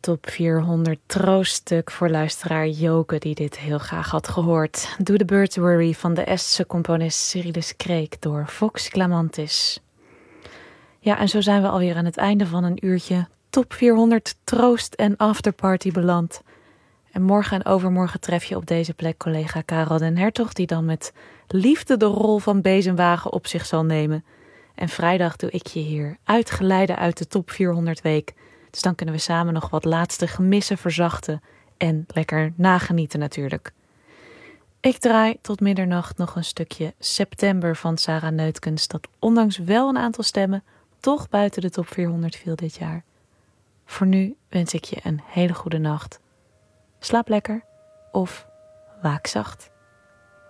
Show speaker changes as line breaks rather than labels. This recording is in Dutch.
top 400 trooststuk voor luisteraar Joke die dit heel graag had gehoord. Do the Birds Worry van de Estse componist Cyrillus Kreek door Vox Clamantis. Ja, en zo zijn we alweer aan het einde van een uurtje top 400 troost en afterparty beland. En morgen en overmorgen tref je op deze plek collega Karel den Hertog, die dan met liefde de rol van bezemwagen op zich zal nemen. En vrijdag doe ik je hier uitgeleide uit de top 400 week. Dus dan kunnen we samen nog wat laatste gemissen verzachten en lekker nagenieten natuurlijk. Ik draai tot middernacht nog een stukje September van Sarah Neutkens, dat ondanks wel een aantal stemmen toch buiten de top 400 viel dit jaar. Voor nu wens ik je een hele goede nacht. Slaap lekker of waak zacht.